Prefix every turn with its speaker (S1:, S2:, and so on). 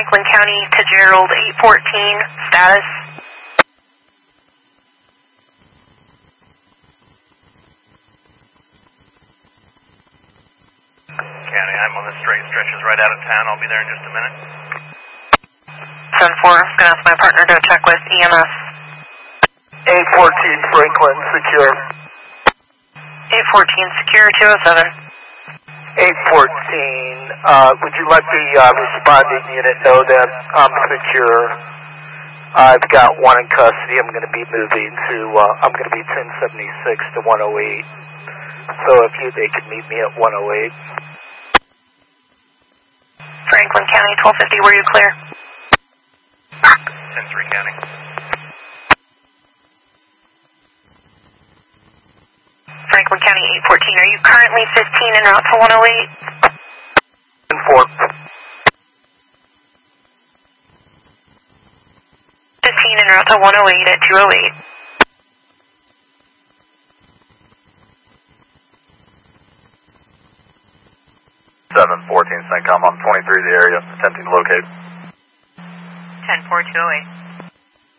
S1: Franklin County to Gerald 814, status.
S2: County, I'm on the straight stretches right out of town. I'll be there in just a minute.
S1: 7-4, gonna ask my partner to check with EMS.
S3: 814 Franklin, secure.
S1: 814, secure 207.
S3: 814, would you let the responding unit know that I'm secure? I've got one in custody. I'm going to be moving to, I'm going to be 1076 to 108. So if they could meet me at 108.
S1: Franklin County 1250, were you clear?
S2: 10-3 County.
S1: Franklin County 814, are you currently 15 en route to 108?
S3: 10-4.
S1: 15 en route to 108 at 208.
S2: 714 CENTCOM, I'm 23 the area, attempting to locate.
S1: 10-4, 208.